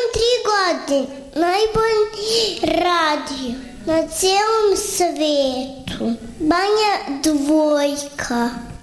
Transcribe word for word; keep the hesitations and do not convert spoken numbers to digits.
tri godine. Najbolji radio na cijelom svetu. Banja Dvojka.